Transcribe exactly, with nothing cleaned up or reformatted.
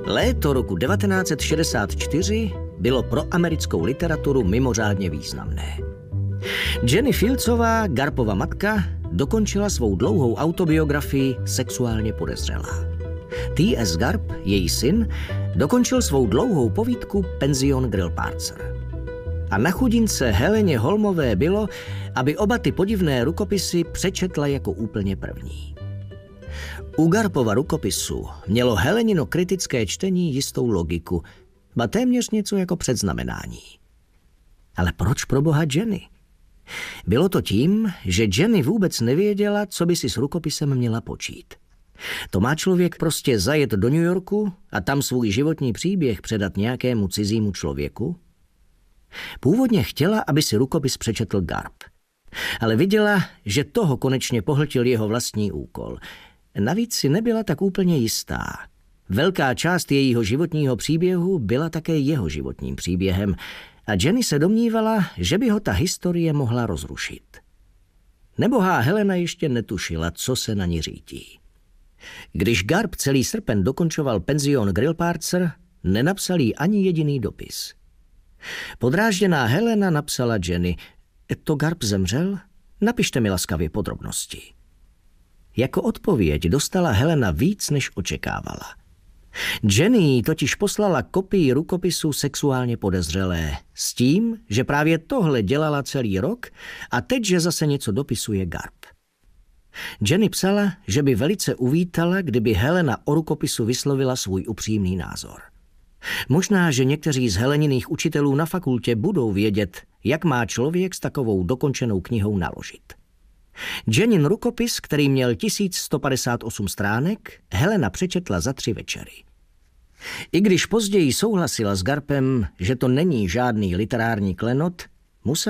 Léto roku devatenáct set šedesát čtyři bylo pro americkou literaturu mimořádně významné. Jenny Fieldsová, Garpova matka, dokončila svou dlouhou autobiografii Sexuálně podezřelá. T S. Garp, její syn, dokončil svou dlouhou povídku Penzion Grillparzer. A na chudince Heleně Holmové bylo, aby oba ty podivné rukopisy přečetla jako úplně první. U Garpova rukopisu mělo Helenino kritické čtení jistou logiku, ba téměř něco jako předznamenání. Ale proč proboha Jenny? Bylo to tím, že Jenny vůbec nevěděla, co by si s rukopisem měla počít. To má člověk prostě zajet do New Yorku a tam svůj životní příběh předat nějakému cizímu člověku? Původně chtěla, aby si rukopis přečetl Garp. Ale viděla, že toho konečně pohltil jeho vlastní úkol. Navíc si nebyla tak úplně jistá. Velká část jejího životního příběhu byla také jeho životním příběhem a Jenny se domnívala, že by ho ta historie mohla rozrušit. Nebohá Helena ještě netušila, co se na ní řítí. Když Garp celý srpen dokončoval Penzion Grillparzer, nenapsal jí ani jediný dopis. Podrážděná Helena napsala Jenny: To Garp zemřel? Napište mi laskavě podrobnosti. Jako odpověď dostala Helena víc, než očekávala. Jenny jí totiž poslala kopii rukopisu Sexuálně podezřelé s tím, že právě tohle dělala celý rok a teď, že zase něco dopisuje Garp. Jenny psala, že by velice uvítala, kdyby Helena o rukopisu vyslovila svůj upřímný názor. Možná, že někteří z Heleniných učitelů na fakultě budou vědět, jak má člověk s takovou dokončenou knihou naložit. Jennin rukopis, který měl tisíc sto padesát osm stránek, Helena přečetla za tři večery. I když později souhlasila s Garpem, že to není žádný literární klenot, musela